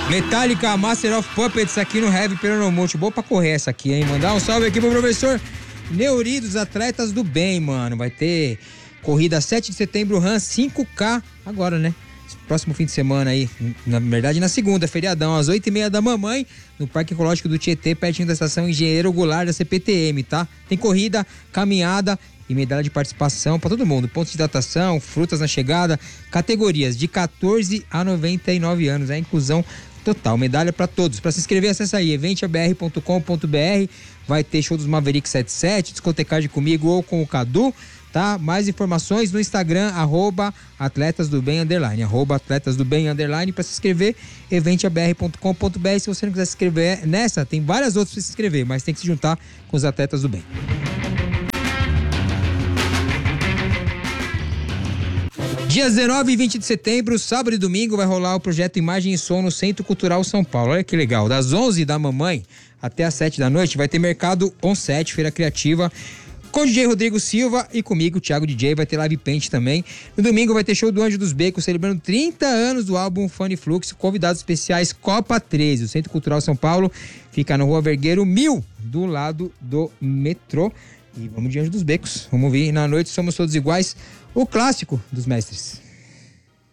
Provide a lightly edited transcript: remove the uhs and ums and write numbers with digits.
Metallica, Master of Puppets aqui no Heavy Peronomútil. Boa pra correr essa aqui, hein? Mandar um salve aqui pro professor Neuri dos Atletas do Bem, mano. Vai ter corrida 7 de setembro, RAM 5K agora, né? Próximo fim de semana aí, na verdade na segunda, feriadão, às 8h30 da mamãe, no Parque Ecológico do Tietê, pertinho da estação Engenheiro Goulart da CPTM, tá? Tem corrida, caminhada e medalha de participação pra todo mundo. Pontos de hidratação, frutas na chegada, categorias de 14 a 99 anos, a inclusão total, medalha pra todos. Pra se inscrever, acessa aí, eventabr.com.br, vai ter show dos Maverick 77, discotecagem comigo ou com o Cadu, tá? Mais informações no Instagram, @atletasdobem_, @atletasdobem_, para se inscrever, eventabr.com.br. Se você não quiser se inscrever nessa, tem várias outras para se inscrever, mas tem que se juntar com os Atletas do Bem. Dias 19 e 20 de setembro, sábado e domingo, vai rolar o projeto Imagem e Som no Centro Cultural São Paulo. Olha que legal, das 11 da mamãe até as 7 da noite, vai ter Mercado On7, Feira Criativa, com o DJ Rodrigo Silva e comigo, Thiago DJ, vai ter Live Paint também. No domingo vai ter show do Anjo dos Becos, celebrando 30 anos do álbum Funny Flux, convidados especiais Copa 13. O Centro Cultural São Paulo fica na Rua Vergueiro 1000, do lado do metrô. E vamos de Anjo dos Becos, vamos ouvir Na Noite Somos Todos Iguais, o clássico dos mestres.